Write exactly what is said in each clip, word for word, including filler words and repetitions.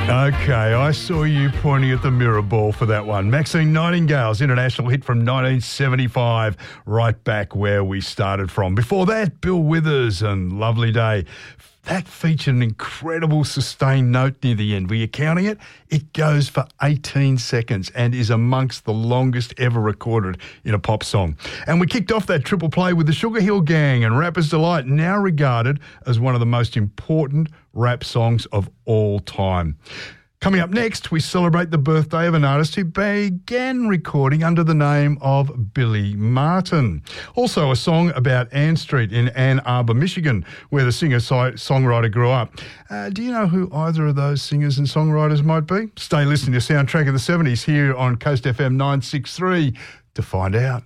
Okay, I saw you pointing at the mirror ball for that one. Maxine Nightingale's international hit from nineteen seventy-five, right back where we started from. Before that, Bill Withers and Lovely Day. That featured an incredible sustained note near the end. Were you counting it? It goes for eighteen seconds and is amongst the longest ever recorded in a pop song. And we kicked off that triple play with the Sugar Hill Gang and Rapper's Delight, now regarded as one of the most important rap songs of all time. Coming up next, we celebrate the birthday of an artist who began recording under the name of Billy Martin. Also a song about Ann Street in Ann Arbor, Michigan, where the singer-songwriter grew up. Uh, do you know who either of those singers and songwriters might be? Stay listening to Soundtrack of the seventies here on Coast F M nine sixty-three to find out.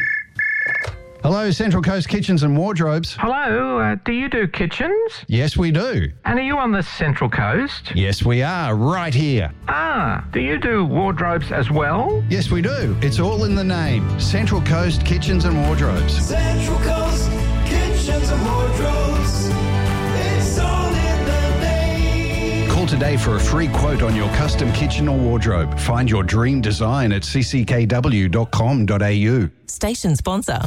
Hello, Central Coast Kitchens and Wardrobes. Hello, uh, do you do kitchens? Yes, we do. And are you on the Central Coast? Yes, we are, right here. Ah, do you do wardrobes as well? Yes, we do. It's all in the name. Central Coast Kitchens and Wardrobes. Central Coast Kitchens and Wardrobes. It's all in the name. Call today for a free quote on your custom kitchen or wardrobe. Find your dream design at c c k w dot com dot a u. Station sponsor.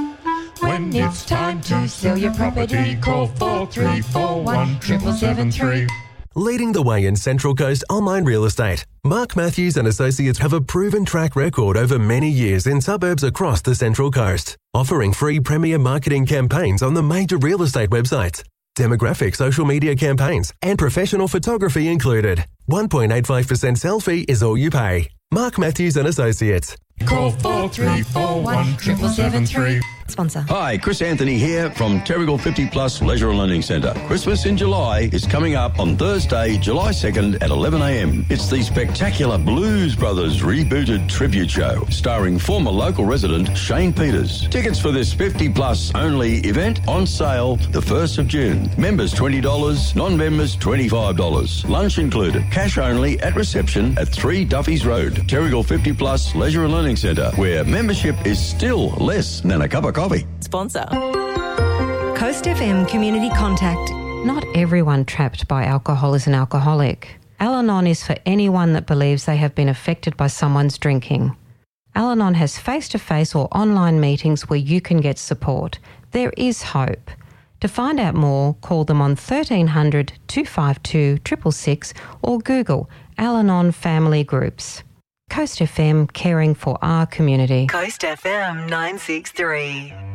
When it's time to sell your property, call four three four one, seven seven three. Leading the way in Central Coast online real estate, Mark Matthews and Associates have a proven track record over many years in suburbs across the Central Coast, offering free premier marketing campaigns on the major real estate websites, demographic social media campaigns, and professional photography included. one point eight five percent sell fee is all you pay. Mark Matthews and Associates. Call four three four one, seven seven three. Sponsor. Hi, Chris Anthony here from Terrigal fifty Plus Leisure and Learning Centre. Christmas in July is coming up on Thursday, July second at eleven a m. It's the spectacular Blues Brothers rebooted tribute show starring former local resident Shane Peters. Tickets for this fifty plus only event on sale the first of June. Members twenty dollars, non-members twenty-five dollars. Lunch included. Cash only at reception at three Duffy's Road. Terrigal fifty Plus Leisure and Learning Centre, where membership is still less than a cup of coffee. Sponsor. Coast F M Community Contact. Not everyone trapped by alcohol is an alcoholic. Al-Anon is for anyone that believes they have been affected by someone's drinking. Al-Anon has face-to-face or online meetings where you can get support. There is hope. To find out more, call them on thirteen hundred, two five two, six six six or Google Al-Anon Family Groups. Coast F M, caring for our community. Coast F M nine six three.